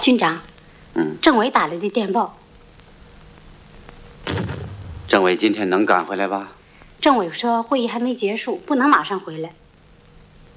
军长，政委打来的电报。 政委今天能赶回来吧？ 政委说会议还没结束，不能马上回来。